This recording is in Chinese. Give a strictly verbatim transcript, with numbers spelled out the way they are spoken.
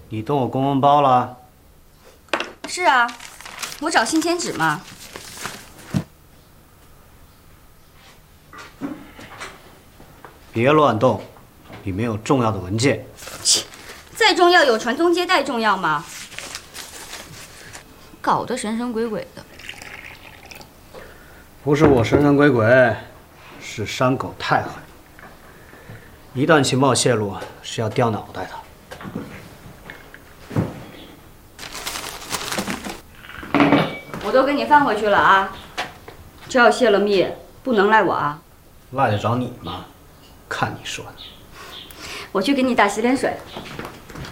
你动我公文包了？ 是啊，我找信签纸嘛。 别乱动，里面有重要的文件。 切，再重要有传宗接代重要吗？搞得神神鬼鬼的。 不是我神神鬼鬼，是山狗太狠。一旦情报泄露，是要掉脑袋的。 我都给你放回去了啊！这要泄了密，不能赖我啊！ 赖得着你吗？看你说的。 我去给你打洗脸水。